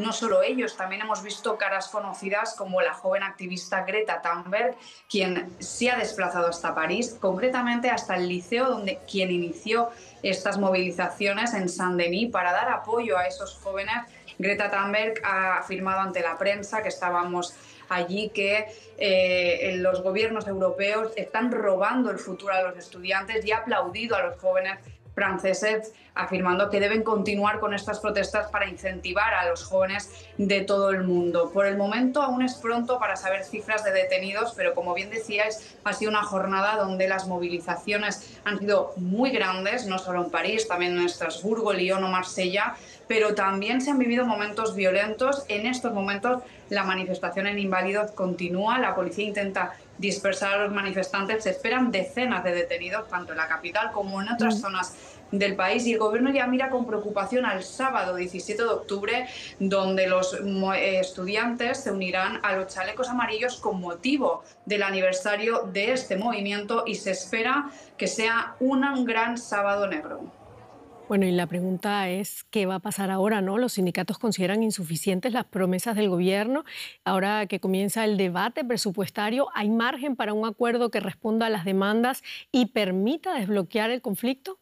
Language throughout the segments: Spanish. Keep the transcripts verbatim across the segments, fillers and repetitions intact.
no solo ellos, también hemos visto caras conocidas como la joven activista Greta Thunberg, quien se ha desplazado hasta París, concretamente hasta el liceo donde quien inició estas movilizaciones en Saint-Denis para dar apoyo a esos jóvenes. Greta Thunberg ha afirmado ante la prensa que estábamos allí que eh, los gobiernos europeos están robando el futuro a los estudiantes y ha aplaudido a los jóvenes franceses, afirmando que deben continuar con estas protestas para incentivar a los jóvenes de todo el mundo. Por el momento aún es pronto para saber cifras de detenidos, pero como bien decíais, ha sido una jornada donde las movilizaciones han sido muy grandes, no solo en París, también en Estrasburgo, Lyon o Marsella, pero también se han vivido momentos violentos. En estos momentos la manifestación en Inválidos continúa, la policía intenta dispersar a los manifestantes, se esperan decenas de detenidos tanto en la capital como en otras zonas del país, y el gobierno ya mira con preocupación al sábado diecisiete de octubre, donde los estudiantes se unirán a los chalecos amarillos con motivo del aniversario de este movimiento, y se espera que sea un gran sábado negro. Bueno, y la pregunta es, ¿qué va a pasar ahora, no? Los sindicatos consideran insuficientes las promesas del gobierno. Ahora que comienza el debate presupuestario, ¿hay margen para un acuerdo que responda a las demandas y permita desbloquear el conflicto?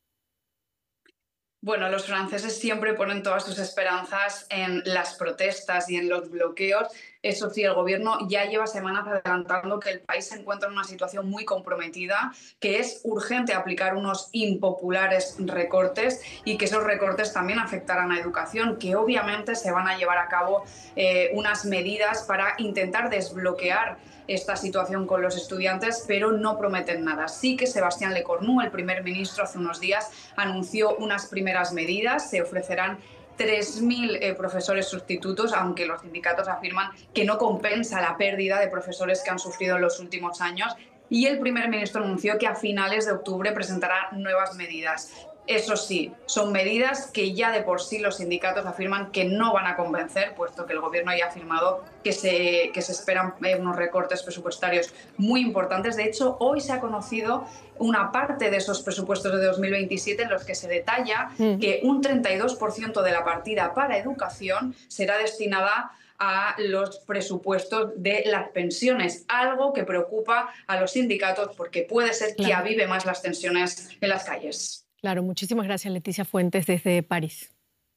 Bueno, los franceses siempre ponen todas sus esperanzas en las protestas y en los bloqueos. Eso sí, el gobierno ya lleva semanas adelantando que el país se encuentra en una situación muy comprometida, que es urgente aplicar unos impopulares recortes y que esos recortes también afectarán a educación, que obviamente se van a llevar a cabo eh, unas medidas para intentar desbloquear esta situación con los estudiantes, pero no prometen nada. Sí que Sébastien Lecornu, el primer ministro, hace unos días anunció unas primeras medidas. Se ofrecerán tres mil eh, profesores sustitutos, aunque los sindicatos afirman que no compensa la pérdida de profesores que han sufrido en los últimos años. Y el primer ministro anunció que a finales de octubre presentará nuevas medidas. Eso sí, son medidas que ya de por sí los sindicatos afirman que no van a convencer, puesto que el gobierno ya ha afirmado que se, que se esperan unos recortes presupuestarios muy importantes. De hecho, hoy se ha conocido una parte de esos presupuestos de dos mil veintisiete en los que se detalla mm. que un treinta y dos por ciento de la partida para educación será destinada a los presupuestos de las pensiones, algo que preocupa a los sindicatos porque puede ser claro. que avive más las tensiones en las calles. Claro, muchísimas gracias, Leticia Fuentes, desde París.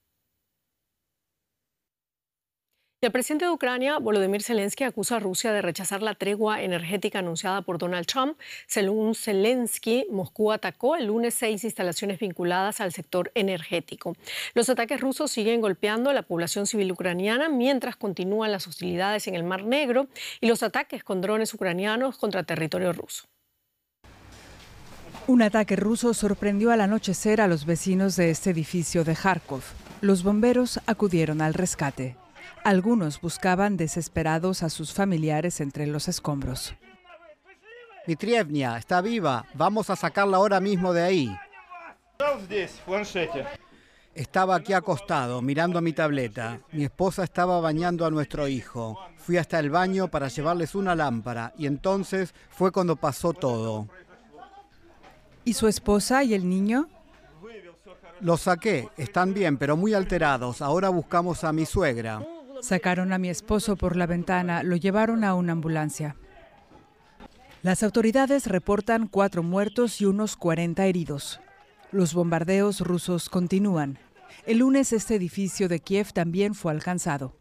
El presidente de Ucrania, Volodymyr Zelensky, acusa a Rusia de rechazar la tregua energética anunciada por Donald Trump. Según Zelensky, Moscú atacó el lunes seis instalaciones vinculadas al sector energético. Los ataques rusos siguen golpeando a la población civil ucraniana mientras continúan las hostilidades en el Mar Negro y los ataques con drones ucranianos contra territorio ruso. Un ataque ruso sorprendió al anochecer a los vecinos de este edificio de Kharkov. Los bomberos acudieron al rescate. Algunos buscaban desesperados a sus familiares entre los escombros. Mitrievnia, está viva. Vamos a sacarla ahora mismo de ahí. Estaba aquí acostado, mirando mi tableta. Mi esposa estaba bañando a nuestro hijo. Fui hasta el baño para llevarles una lámpara y entonces fue cuando pasó todo. ¿Y su esposa y el niño? Los saqué, están bien, pero muy alterados. Ahora buscamos a mi suegra. Sacaron a mi esposo por la ventana, lo llevaron a una ambulancia. Las autoridades reportan cuatro muertos y unos cuarenta heridos. Los bombardeos rusos continúan. El lunes este edificio de Kiev también fue alcanzado.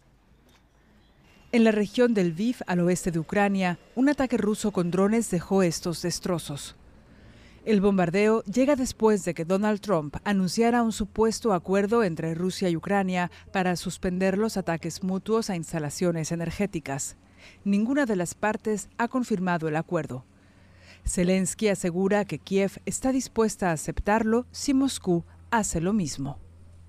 En la región del Lviv, al oeste de Ucrania, un ataque ruso con drones dejó estos destrozos. El bombardeo llega después de que Donald Trump anunciara un supuesto acuerdo entre Rusia y Ucrania para suspender los ataques mutuos a instalaciones energéticas. Ninguna de las partes ha confirmado el acuerdo. Zelensky asegura que Kiev está dispuesta a aceptarlo si Moscú hace lo mismo.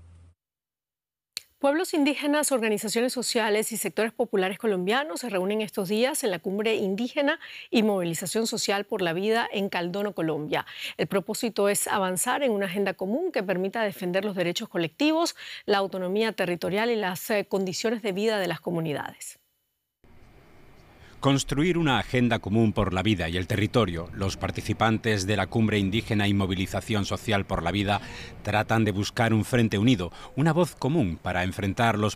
Pueblos indígenas, organizaciones sociales y sectores populares colombianos se reúnen estos días en la Cumbre Indígena y Movilización Social por la Vida en Caldono, Colombia. El propósito es avanzar en una agenda común que permita defender los derechos colectivos, la autonomía territorial y las eh, condiciones de vida de las comunidades. Construir una agenda común por la vida y el territorio. Los participantes de la Cumbre Indígena y Movilización Social por la Vida tratan de buscar un frente unido, una voz común para enfrentar los